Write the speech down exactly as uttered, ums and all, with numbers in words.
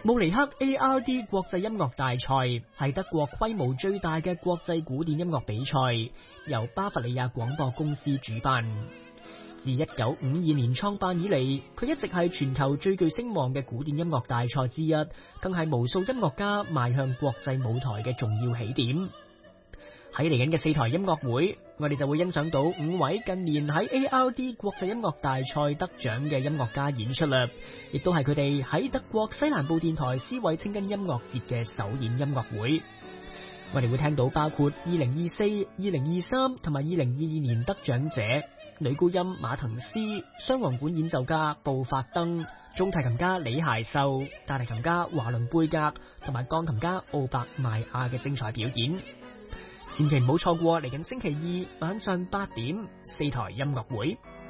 慕尼黑 A R D 國際音樂大賽係德國規模最大嘅國際古典音樂比賽，由巴伐利亞廣播公司主辦。自一九五二年創辦以嚟，佢一直係全球最具聲望嘅古典音樂大賽之一，更係無數音樂家邁向國際舞台嘅重要起點。喺嚟緊嘅四台音樂會，我哋就會欣賞到五位近年喺 A R D 國際音樂大賽得獎嘅音樂家演出啦，亦都係佢哋喺德國西南部電台斯韋清根音樂節嘅首演音樂會。我哋會聽到包括二零二四、二零二三同埋二零二二年得獎者女高音馬滕斯、雙簧管演奏家布法登、中提琴家李諧秀、大提琴家華倫貝格同埋鋼琴家奧伯邁亞嘅精彩表演。千祈唔好錯過嚟緊星期二晚上八點四台音樂會。